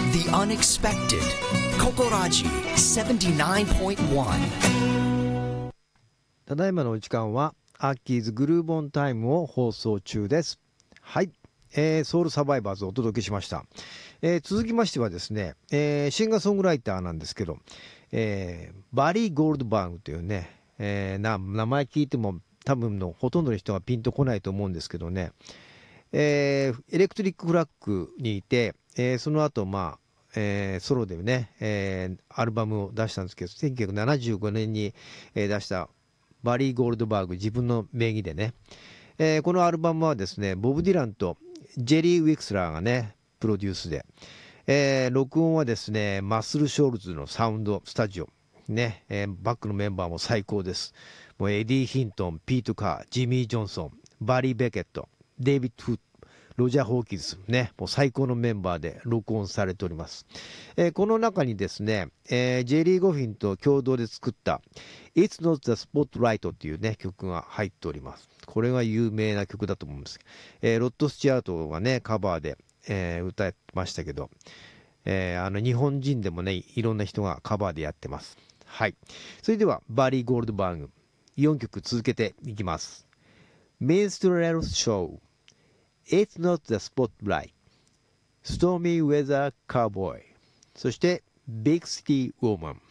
The Unexpected. Kokoraji 79.1. ただいまのお時間はアッキーズグルーブオンタイムを放送中です。はい、ソウルサバイバーズをお届けしました。続きましてはですね、シンガーソングライターなんですけど、バリー・ゴールドバーグというね、名前聞いても多分のほとんどの人がピンとこないと思うんですけどね、エレクトリック・フラッグにいて、その後ソロでね、アルバムを出したんですけど、1975年に、出したバリー・ゴールドバーグ、自分の名義でね、このアルバムはですね、ボブ・ディランとジェリー・ウィクスラーがねプロデュースで、録音はですねマッスル・ショールズのサウンドスタジオね、バックのメンバーも最高です。もうエディ・ヒントン、ピート・カー、ジミー・ジョンソン、バリー・ベケット、デイビッド・フット、ロジャー・ホーキンスね、もう最高のメンバーで録音されております。この中にですね、ジェリー・ゴフィンと共同で作ったIt's Not the Spotlight っていうね曲が入っております。これが有名な曲だと思うんですけど、ロッド・スチュアートがねカバーで、歌ってましたけど、日本人でもねいろんな人がカバーでやってます。はい、それではバリー・ゴールドバーグ4曲続けていきます。Minstrel Show、 It's Not the Spotlight、 Stormy Weather Cowboy、 そして Big City Woman。